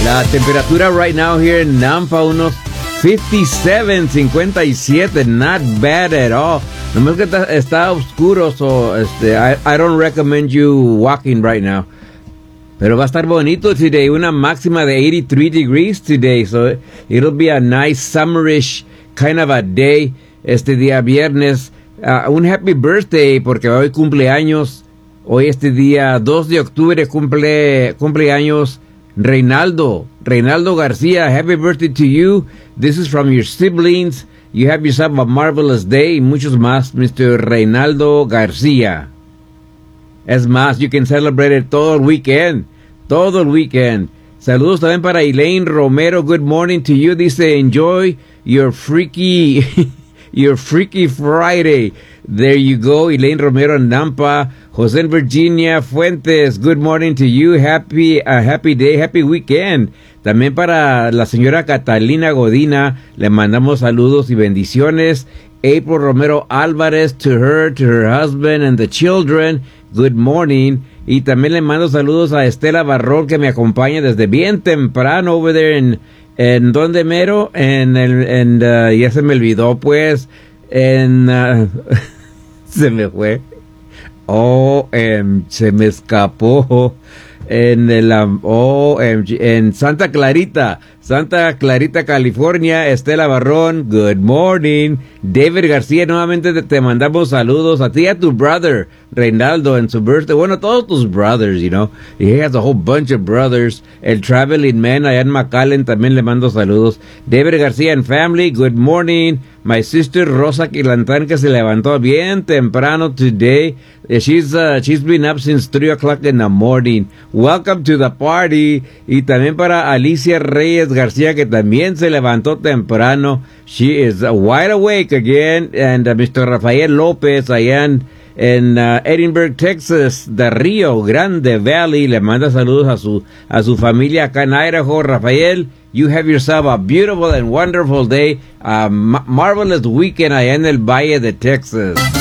La temperatura right now here in Nampa, unos 57, not bad at all. Nomás que está oscuro, so I don't recommend you walking right now. Pero va a estar bonito today, una máxima de 83 degrees today, so it'll be a nice summerish kind of a day este día viernes. Un happy birthday porque hoy cumpleaños, hoy este día 2 de octubre cumpleaños Reinaldo Garcia. Happy birthday to you. This is from your siblings. You have yourself a marvelous day. Y muchos más, Mr. Reinaldo Garcia. Es más, you can celebrate it todo el weekend. Saludos también para Elaine Romero. Good morning to you. Dice, enjoy your freaky Friday. There you go, Elaine Romero en Nampa. José Virginia Fuentes, good morning to you. Happy day, happy weekend. También para la señora Catalina Godina, le mandamos saludos y bendiciones. April Romero Álvarez, to her husband and the children, good morning. Y también le mando saludos a Estela Barrón, que me acompaña desde bien temprano over there en donde mero, ya se me olvidó pues, se me fue, se me escapó, en Santa Clarita, California. Estela Barrón, good morning. David García, nuevamente te mandamos saludos a ti y a tu brother Reinaldo en su birthday. Bueno, todos tus brothers, you know. He has a whole bunch of brothers. El Traveling Man allá en McAllen también le mando saludos. David García and family, good morning. My sister Rosa Quilantán, que se levantó bien temprano today. She's been up since 3 o'clock in the morning. Welcome to the party. Y también para Alicia Reyes García, que también se levantó temprano. She is wide awake again. And Mr. Rafael López allá en Edinburgh, Texas, de Rio Grande Valley, le manda saludos a su familia acá en Idaho. Rafael, you have yourself a beautiful and wonderful day, a marvelous weekend allá en el Valle de Texas.